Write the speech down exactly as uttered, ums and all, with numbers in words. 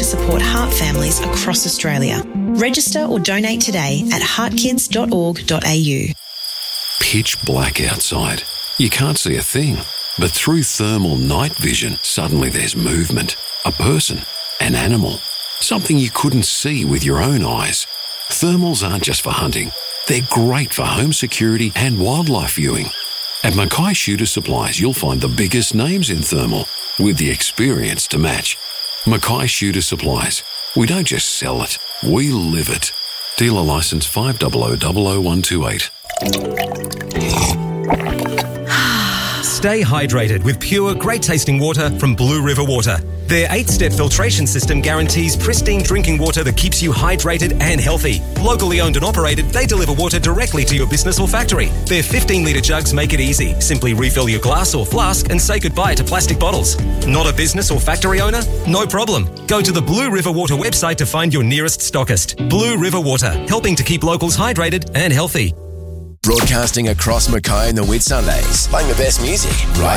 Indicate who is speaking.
Speaker 1: support heart families across Australia. Register or donate today at heart kids dot org dot a u.
Speaker 2: Pitch black outside. You can't see a thing. But through thermal night vision, suddenly there's movement. A person, an animal, something you couldn't see with your own eyes. Thermals aren't just for hunting. They're great for home security and wildlife viewing. At Mackay Shooter Supplies, you'll find the biggest names in thermal with the experience to match. Mackay Shooter Supplies. We don't just sell it, we live it. Dealer licence five zero zero zero zero one two eight.
Speaker 3: Stay hydrated with pure, great-tasting water from Blue River Water. Their eight-step filtration system guarantees pristine drinking water that keeps you hydrated and healthy. Locally owned and operated, they deliver water directly to your business or factory. Their fifteen-litre jugs make it easy. Simply refill your glass or flask and say goodbye to plastic bottles. Not a business or factory owner? No problem. Go to the Blue River Water website to find your nearest stockist. Blue River Water, helping to keep locals hydrated and healthy.
Speaker 4: Broadcasting across Mackay and the Whitsundays, playing the best music right